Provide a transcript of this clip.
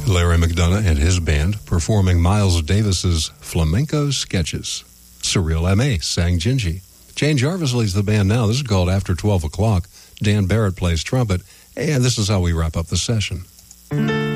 Larry McDonough and his band performing Miles Davis's flamenco sketches. Surreal M.A. sang Gingy. Jane Jarvis leads the band now. This is called After 12 O'Clock. Dan Barrett plays trumpet. And this is how we wrap up the session.